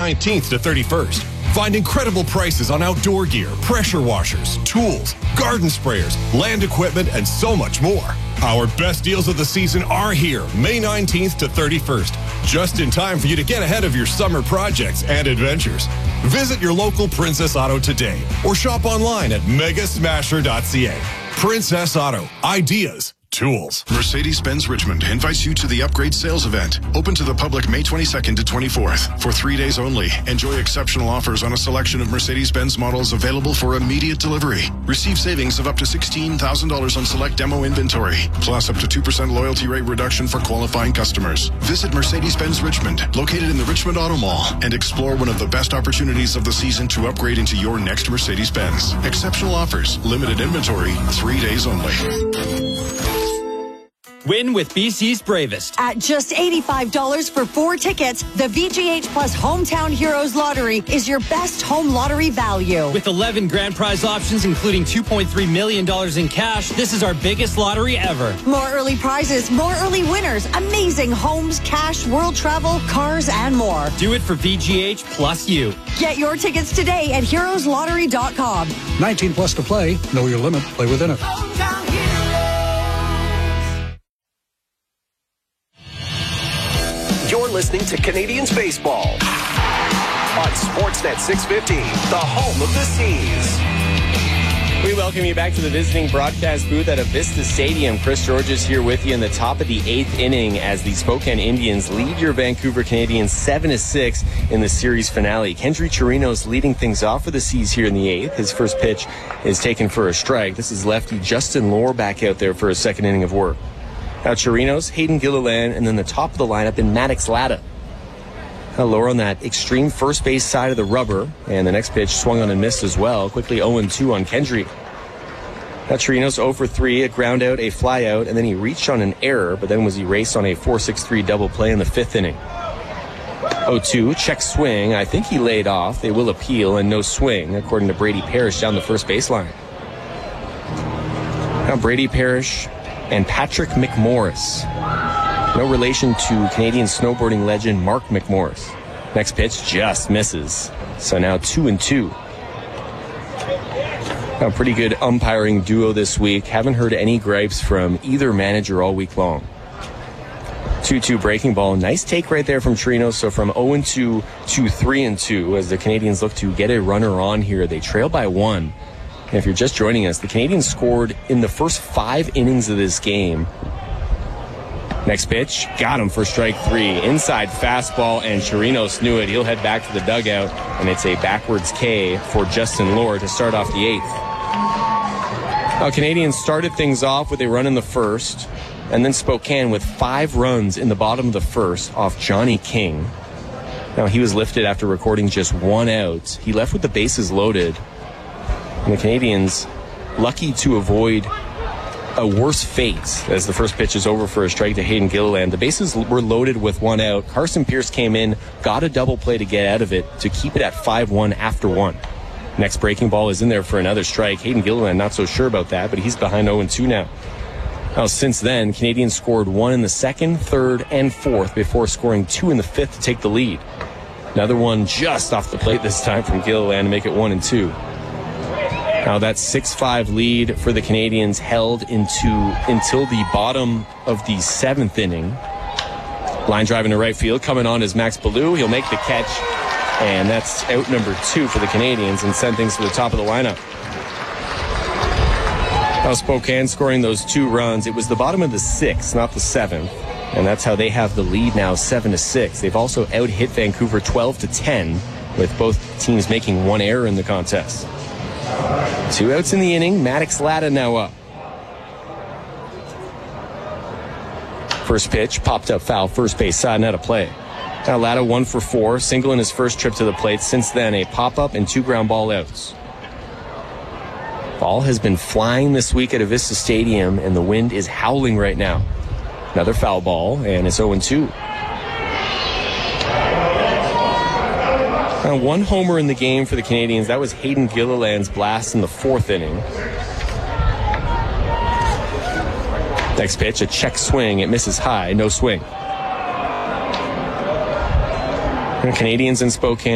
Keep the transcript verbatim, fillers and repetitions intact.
nineteenth to thirty-first. Find incredible prices on outdoor gear, pressure washers, tools, garden sprayers, land equipment, and so much more. Our best deals of the season are here, May nineteenth to thirty-first, just in time for you to get ahead of your summer projects and adventures. Visit your local Princess Auto today or shop online at mega smasher dot c a. Princess Auto. Ideas. Tools. Mercedes-Benz Richmond invites you to the Upgrade Sales Event, open to the public May twenty-second to twenty-fourth. For three days only, enjoy exceptional offers on a selection of Mercedes-Benz models available for immediate delivery. Receive savings of up to sixteen thousand dollars on select demo inventory, plus up to two percent loyalty rate reduction for qualifying customers. Visit Mercedes-Benz Richmond, located in the Richmond Auto Mall, and explore one of the best opportunities of the season to upgrade into your next Mercedes-Benz. Exceptional offers, limited inventory, three days only. Win with B C's Bravest. At just eighty-five dollars for four tickets, the V G H Plus Hometown Heroes Lottery is your best home lottery value. With eleven grand prize options, including two point three million dollars in cash, this is our biggest lottery ever. More early prizes, more early winners, amazing homes, cash, world travel, cars, and more. Do it for V G H plus you. Get your tickets today at heroes lottery dot com. nineteen plus to play. Know your limit. Play within it. You're listening to Canadians Baseball on Sportsnet six fifty, the home of the Seas. We welcome you back to the visiting broadcast booth at Avista Stadium. Chris George is here with you in the top of the eighth inning as the Spokane Indians lead your Vancouver Canadians seven to six in the series finale. Kendry Chirinos leading things off for the Seas here in the eighth. His first pitch is taken for a strike. This is lefty Justin Lohr back out there for a second inning of work. Now Chirinos, Hayden Gilliland, and then the top of the lineup in Maddox Latta. Now Lohr on that extreme first base side of the rubber, and the next pitch swung on and missed as well. Quickly oh and two on Kendry. Now Chirinos oh for three, a ground out, a fly out, and then he reached on an error, but then was erased on a four six three double play in the fifth inning. oh two, check swing. I think he laid off. They will appeal, and no swing, according to Brady Parrish down the first baseline. Now Brady Parrish and Patrick McMorris. No relation to Canadian snowboarding legend Mark McMorris. Next pitch just misses. So now two and two. A pretty good umpiring duo this week. Haven't heard any gripes from either manager all week long. two two breaking ball. Nice take right there from Chirinos. So from oh and two to three and two as the Canadians look to get a runner on here. They trail by one. And if you're just joining us, the Canadians scored in the first five innings of this game. Next pitch, got him for strike three. Inside fastball, and Chirinos knew it. He'll head back to the dugout, and it's a backwards K for Justin Lohr to start off the eighth. Now, Canadians started things off with a run in the first, and then Spokane with five runs in the bottom of the first off Johnny King. Now, he was lifted after recording just one out. He left with the bases loaded. And the Canadians lucky to avoid a worse fate as the first pitch is over for a strike to Hayden Gilliland. The bases were loaded with one out. Carson Pierce came in, got a double play to get out of it to keep it at five one after one. Next breaking ball is in there for another strike. Hayden Gilliland not so sure about that, but he's behind oh and two now. Now, since then, Canadians scored one in the second, third, and fourth before scoring two in the fifth to take the lead. Another one just off the plate this time from Gilliland to make it one and two. Now that six five lead for the Canadians held into until the bottom of the seventh inning. Line drive into right field. Coming on is Max Ballou. He'll make the catch. And that's out number two for the Canadians and send things to the top of the lineup. Now Spokane scoring those two runs. It was the bottom of the sixth, not the seventh. And that's how they have the lead now, seven to six. They've also out-hit Vancouver twelve to ten, with both teams making one error in the contest. Two outs in the inning. Maddox Latta now up. First pitch popped up foul, first base side, not a play. Now Latta one for four, single in his first trip to the plate. Since then, a pop-up and two ground ball outs. Ball has been flying this week at Avista Stadium, and the wind is howling right now. Another foul ball, and it's oh and two. Now, one homer in the game for the Canadians. That was Hayden Gilliland's blast in the fourth inning. Next pitch, a check swing. It misses high, no swing. The Canadians in Spokane